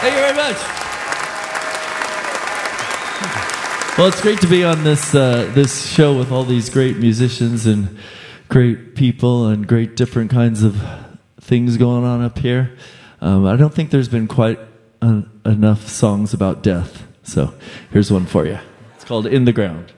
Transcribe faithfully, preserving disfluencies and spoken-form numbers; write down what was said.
Thank you very much. Well, it's great to be on this uh, this show with all these great musicians and great people and great different kinds of things going on up here. Um, I don't think there's been quite uh, enough songs about death. So here's one for you. It's called In the Ground.